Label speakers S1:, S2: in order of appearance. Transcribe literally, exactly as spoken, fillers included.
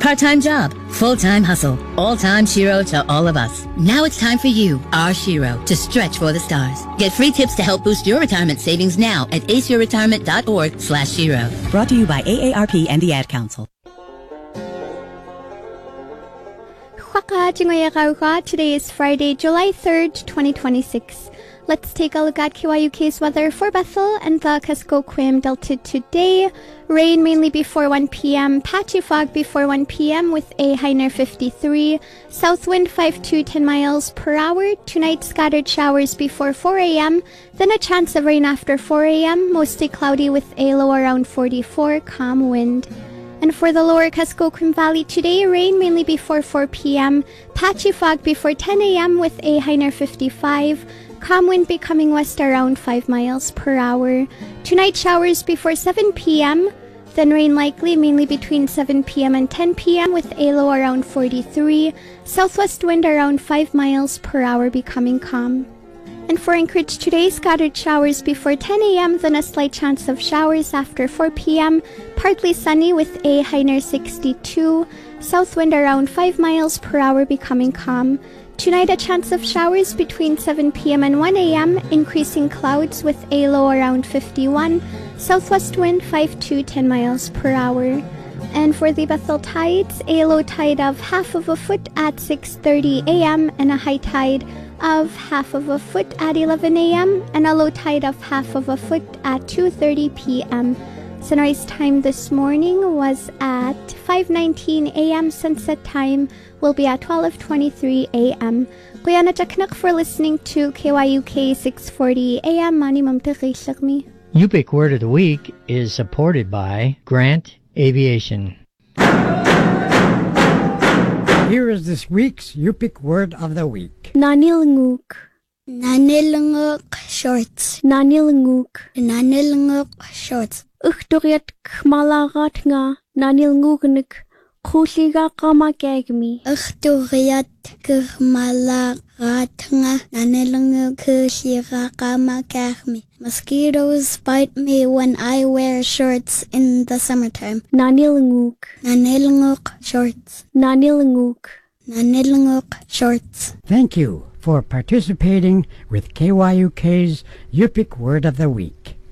S1: Part-time job, full-time hustle, all-time Shiro to all of us. Now it's time for you, our Shiro, to stretch for the stars. Get free tips to help boost your retirement savings now at ace your retirement dot org slash Shiro.
S2: Brought to you by A A R P and the Ad Council.
S3: Today is Friday, July third, twenty twenty-six. Let's take a look at K Y U K's weather for Bethel and the Kuskokwim Delta today. Rain mainly before one p.m., patchy fog before one p.m. with a high near fifty-three. South wind five to ten miles per hour. Tonight scattered showers before four a.m., then a chance of rain after four a.m., mostly cloudy with a low around forty-four, calm wind. And for the lower Kuskokwim Valley today, rain mainly before four p.m., patchy fog before ten a.m. with a high near fifty-five. Calm wind becoming west around five miles per hour. Tonight showers before seven p.m., then rain likely mainly between seven p.m. and ten p.m. with a low around forty-three. Southwest wind around five miles per hour becoming calm. And for Anchorage today, scattered showers before ten a.m., then a slight chance of showers after four p.m. Partly sunny with a high near sixty-two. South wind around five miles per hour becoming calm. Tonight a chance of showers between seven p.m. and one a.m., increasing clouds with a low around fifty-one. Southwest wind five to ten miles per hour. And for the Bethel tides, a low tide of half of a foot at six thirty a.m. and a high tide of half of a foot at eleven a.m. and a low tide of half of a foot at two thirty p.m. Sunrise time this morning was at five nineteen a.m. Sunset time will be at twelve twenty-three a.m. Kuya nachaknak for listening to K Y U K six forty A M. Mani mamtakishakmi.
S4: Yupik Word of the Week is supported by Grant Aviation.
S5: Here is this week's Yupik Word of the Week.
S3: Nanilnguk.
S6: Nanilnguk shorts.
S3: Nanilnguk.
S6: Nanilnguk shorts.
S3: Uchtoriat kmalagat nga nanilngugnik khuliga kamakegmi.
S6: Uchtoriat kmalagat nga nanilnguk khuliga kamakegmi. Mosquitoes bite me when I wear shorts in the summertime.
S3: Nanilnguk.
S6: Nanilnguk shorts.
S3: Nanilnguk.
S6: Nanilnguk shorts.
S5: Thank you for participating with K Y U K's Yupik Word of the Week.